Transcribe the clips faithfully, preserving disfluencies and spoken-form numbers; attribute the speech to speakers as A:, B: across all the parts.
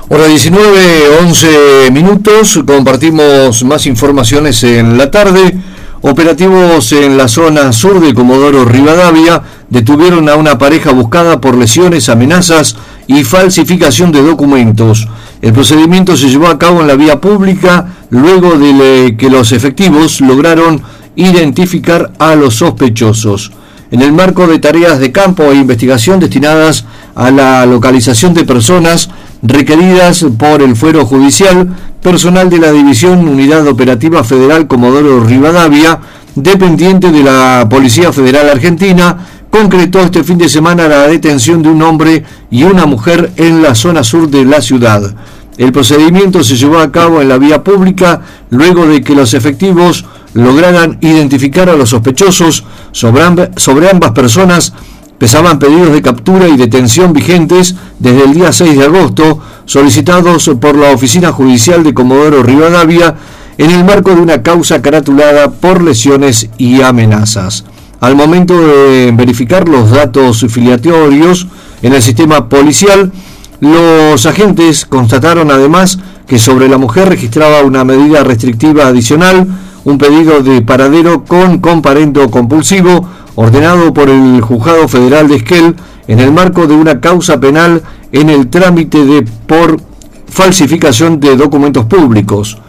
A: Hora diecinueve, once minutos, compartimos más informaciones en la tarde. Operativos en la zona sur de Comodoro Rivadavia detuvieron a una pareja buscada por lesiones, amenazas y falsificación de documentos. El procedimiento se llevó a cabo en la vía pública luego de que los efectivos lograron identificar a los sospechosos. En el marco de tareas de campo e investigación destinadas a la localización de personas requeridas por el fuero judicial, personal de la División Unidad Operativa Federal Comodoro Rivadavia, dependiente de la Policía Federal Argentina, concretó este fin de semana la detención de un hombre y una mujer en la zona sur de la ciudad. El procedimiento se llevó a cabo en la vía pública luego de que los efectivos lograran identificar a los sospechosos. Sobre, amb- sobre ambas personas pesaban pedidos de captura y detención vigentes desde el día seis de agosto, solicitados por la Oficina Judicial de Comodoro Rivadavia en el marco de una causa caratulada por lesiones y amenazas. Al momento de verificar los datos filiatorios en el sistema policial, los agentes constataron además que sobre la mujer registraba una medida restrictiva adicional, un pedido de paradero con comparendo compulsivo ordenado por el Juzgado Federal de Esquel en el marco de una causa penal en el trámite de por falsificación de documentos públicos.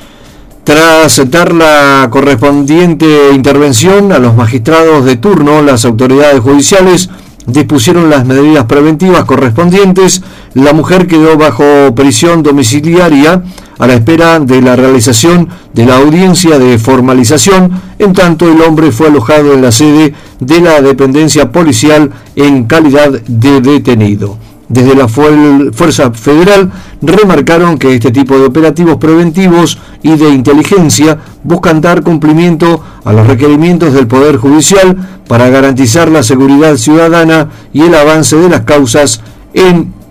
A: Tras dar la correspondiente intervención a los magistrados de turno, las autoridades judiciales dispusieron las medidas preventivas correspondientes. La mujer quedó bajo prisión domiciliaria a la espera de la realización de la audiencia de formalización, en tanto el hombre fue alojado en la sede de la dependencia policial en calidad de detenido. Desde la Fuerza Federal remarcaron que este tipo de operativos preventivos y de inteligencia buscan dar cumplimiento a los requerimientos del Poder Judicial para garantizar la seguridad ciudadana y el avance de las causas en